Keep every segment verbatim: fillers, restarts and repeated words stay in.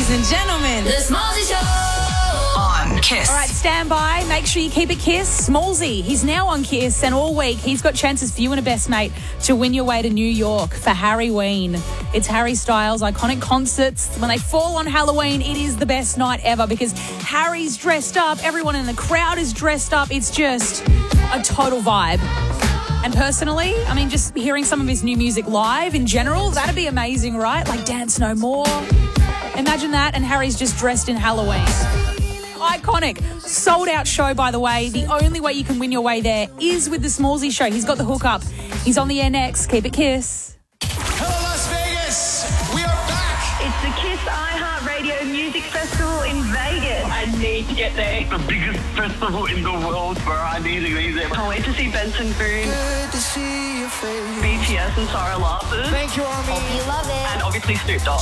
ladies and gentlemen. The Smallzy Show on Kiss. All right, stand by. Make sure you keep it Kiss. Smallzy, he's now on Kiss, and all week he's got chances for you and a best mate to win your way to New York for Harryween. It's Harry Styles' iconic concerts. When they fall on Halloween, it is the best night ever because Harry's dressed up. Everyone in the crowd is dressed up. It's just a total vibe. And personally, I mean, just hearing some of his new music live in general, that'd be amazing, right? Like Dance No More. Imagine that, and Harry's just dressed in Halloween. Iconic. Sold out show, by the way. The only way you can win your way there is with the Smallzy Show. He's got the hookup. He's on the air next. Keep it Kiss. Hello, Las Vegas. We are back. It's the Kiss iHeartRadio Music Festival in Vegas. I need to get there. The biggest festival in the world, bro. I need to be there. Can't wait to see Benson Boone, Good to see your face. B T S and Sarah Larson. Thank you, Army. Hope you love it. And obviously Snoop Dogg.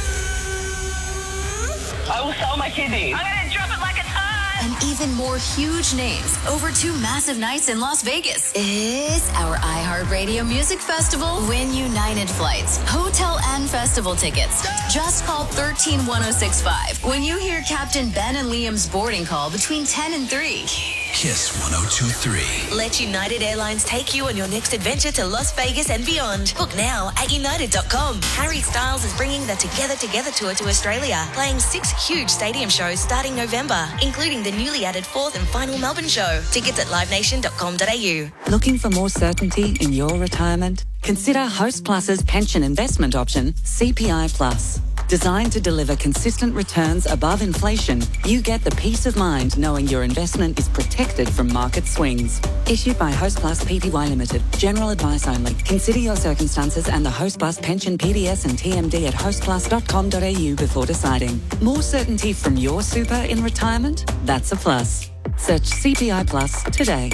I will sell my kidneys. I'm going to drop it like a ton. And even more huge names over two massive nights in Las Vegas. It's our iHeartRadio Music Festival Win United flights, hotel and festival tickets. Just call one three one oh six five when you hear Captain Ben and Liam's boarding call between ten and three. Kiss one oh two three. Let United Airlines take you on your next adventure to Las Vegas and beyond. Book now at united dot com. Harry Styles is bringing the Together Together tour to Australia, playing six huge stadium shows starting November, including the newly added fourth and final Melbourne show. Tickets at live nation dot com dot a u. Looking for more certainty in your retirement? Consider Host Plus's pension investment option, C P I Plus. Designed to deliver consistent returns above inflation, you get the peace of mind knowing your investment is protected from market swings. Issued by Host Plus Pty Limited. General advice only. Consider your circumstances and the Host Plus pension P D S and T M D at host plus dot com dot a u before deciding. More certainty from your super in retirement? That's a plus. Search C P I Plus today.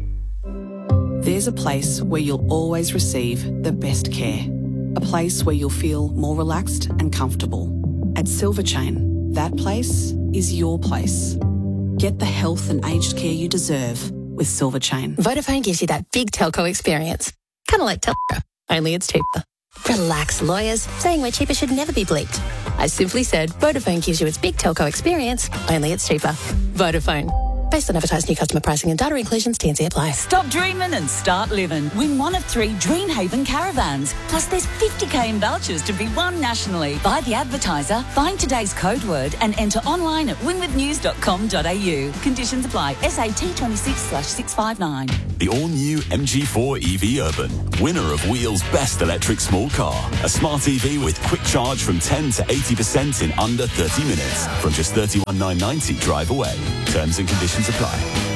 There's a place where you'll always receive the best care. A place where you'll feel more relaxed and comfortable. At Silver Chain, that place is your place. Get the health and aged care you deserve with Silver Chain. Vodafone gives you that big telco experience. Kind of like Telco, only it's cheaper. Relax, lawyers. Saying we're cheaper should never be bleeped. I simply said Vodafone gives you its big telco experience, only it's cheaper. Vodafone. Based on advertised new customer pricing and data inclusions, T N C apply. Stop dreaming and start living. Win one of three Dreamhaven caravans. Plus there's fifty k in vouchers to be won nationally. Buy the advertiser, find today's code word and enter online at win with news dot com dot a u. Conditions apply. S A T twenty-six slash six five nine. The all-new M G four E V Urban. Winner of Wheel's Best Electric Small Car. A smart E V with quick charge from ten to eighty percent in under thirty minutes. From just thirty-one thousand nine hundred ninety drive away. Terms and conditions apply.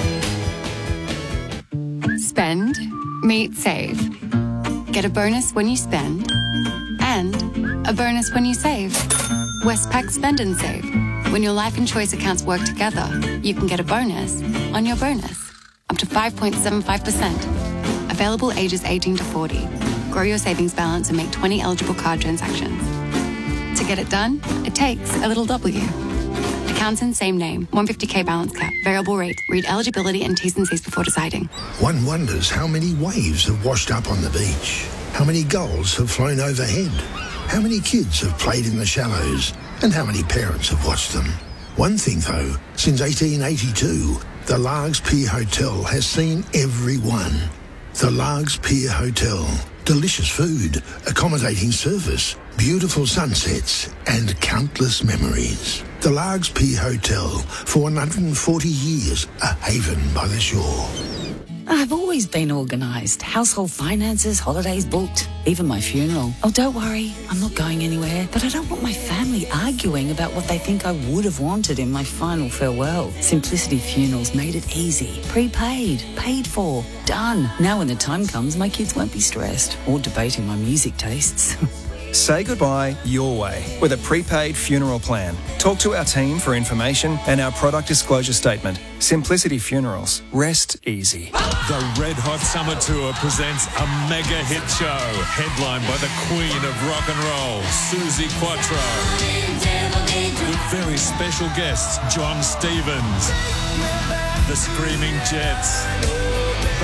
Spend, meet, save. Get a bonus when you spend and a bonus when you save. Westpac Spend and Save. When your life and choice accounts work together, you can get a bonus on your bonus. Up to five point seven five percent. Available ages eighteen to forty. Grow your savings balance and make twenty eligible card transactions. To get it done, it takes a little W. Accounts in same name. one hundred fifty k balance cap. Variable rate. Read eligibility and T's and C's before deciding. One wonders how many waves have washed up on the beach. How many gulls have flown overhead. How many kids have played in the shallows. And how many parents have watched them. One thing though, since eighteen eighty-two, the Largs Pier Hotel has seen everyone. The Largs Pier Hotel. Delicious food, accommodating service, beautiful sunsets, and countless memories. The Largs Pier Hotel, for one hundred forty years, a haven by the shore. I've always been organised. Household finances, holidays booked, even my funeral. Oh, don't worry, I'm not going anywhere. But I don't want my family arguing about what they think I would have wanted in my final farewell. Simplicity Funerals made it easy. Prepaid, paid for, done. Now when the time comes, my kids won't be stressed or debating my music tastes. Say goodbye your way with a prepaid funeral plan. Talk to our team for information and our product disclosure statement. Simplicity Funerals. Rest easy. The Red Hot Summer Tour presents a mega hit show headlined by the Queen of Rock and Roll, Suzi Quatro. With very special guests, John Stevens, the Screaming Jets,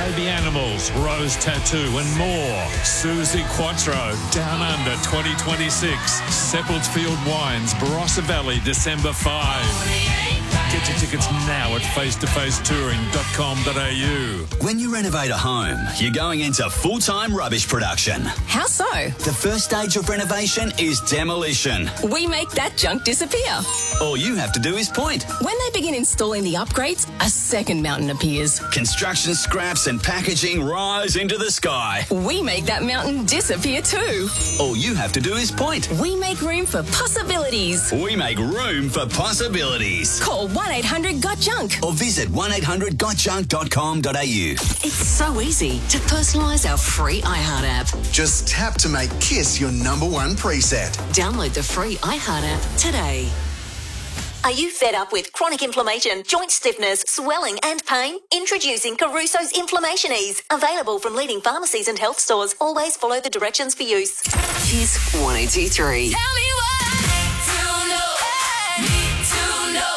Baby Animals, Rose Tattoo and more. Susie Quattro, Down Under twenty twenty-six. Seppeltsfield Wines, Barossa Valley, December fifth. Get your tickets now at face to face touring dot com dot a u. When you renovate a home, you're going into full-time rubbish production. How so? The first stage of renovation is demolition. We make that junk disappear. All you have to do is point. When they begin installing the upgrades, a second mountain appears. Construction scraps and packaging rise into the sky. We make that mountain disappear too. All you have to do is point. We make room for possibilities. We make room for possibilities. Call one eight hundred got junk or visit one eight hundred got junk dot com dot a u. It's so easy to personalise our free iHeart app. Just tap to make Kiss your number one preset. Download the free iHeart app today. Are you fed up with chronic inflammation, joint stiffness, swelling and pain? Introducing Caruso's Inflammation Ease. Available from leading pharmacies and health stores. Always follow the directions for use. Kiss one oh two three. Tell me why to know, need to know.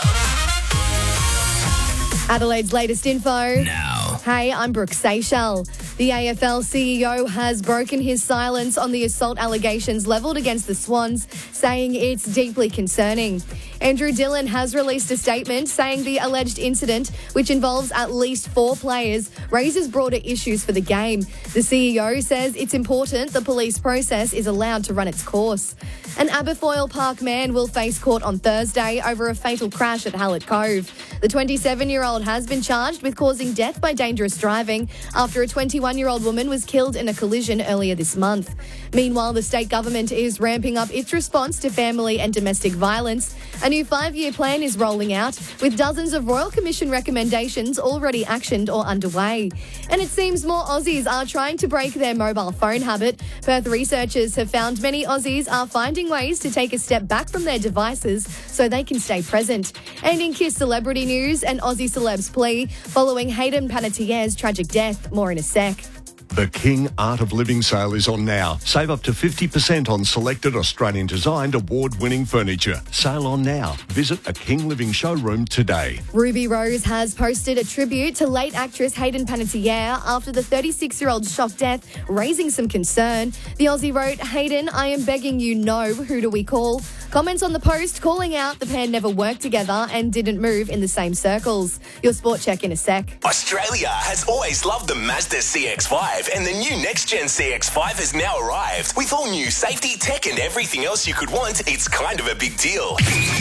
Adelaide's latest info. Now. Hey, I'm Brooke Seychelles. The A F L C E O has broken his silence on the assault allegations levelled against the Swans, saying it's deeply concerning. Andrew Dillon has released a statement saying the alleged incident, which involves at least four players, raises broader issues for the game. The C E O says it's important the police process is allowed to run its course. An Aberfoyle Park man will face court on Thursday over a fatal crash at Hallett Cove. The twenty-seven-year-old has been charged with causing death by dangerous driving after a twenty-one-year-old woman was killed in a collision earlier this month. Meanwhile, the state government is ramping up its response to family and domestic violence. A new five-year plan is rolling out, with dozens of Royal Commission recommendations already actioned or underway. And it seems more Aussies are trying to break their mobile phone habit. Perth researchers have found many Aussies are finding ways to take a step back from their devices so they can stay present. And in Kiss celebrity news, an Aussie celeb's plea following Hayden Panettiere's tragic death. More in a sec. The King Art of Living sale is on now. Save up to fifty percent on selected Australian-designed award-winning furniture. Sale on now. Visit a King Living showroom today. Ruby Rose has posted a tribute to late actress Hayden Panettiere after the thirty-six-year-old's shock death, raising some concern. The Aussie wrote, "Hayden, I am begging you, no, who do we call?" Comments on the post calling out the pair never worked together and didn't move in the same circles. Your sport check in a sec. Australia has always loved the Mazda C X five, and the new next-gen C X five has now arrived. With all new safety, tech and everything else you could want, it's kind of a big deal.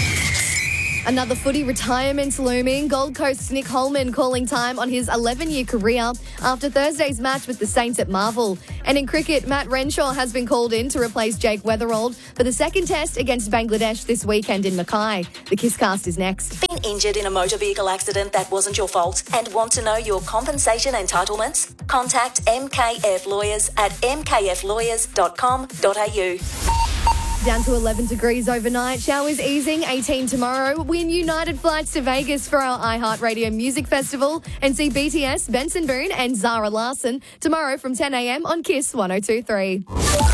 Another footy retirement looming. Gold Coast's Nick Holman calling time on his eleven-year career after Thursday's match with the Saints at Marvel. And in cricket, Matt Renshaw has been called in to replace Jake Weatherald for the second test against Bangladesh this weekend in Mackay. The Kisscast is next. Been injured in a motor vehicle accident that wasn't your fault and want to know your compensation entitlements? Contact M K F Lawyers at m k f lawyers dot com dot a u. Down to eleven degrees overnight. Showers easing, eighteen tomorrow. Win United flights to Vegas for our iHeartRadio Music Festival and see B T S, Benson Boone and Zara Larsson tomorrow from ten a.m. on Kiss one oh two three.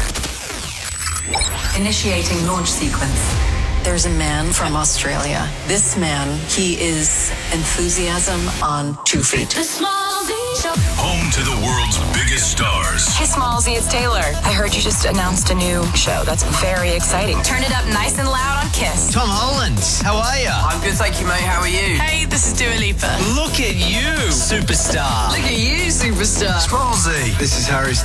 Initiating launch sequence. There's a man from Australia. This man, he is enthusiasm on two feet. Home to the world's biggest stars. Hey, Smallsy, it's Taylor. I heard you just announced a new show. That's very exciting. Turn it up nice and loud on Kiss. Tom Holland, how are you? I'm good, thank you, mate. How are you? Hey, this is Dua Lipa. Look at you, superstar. Look at you, superstar. Smallsy. This is Harry Styles.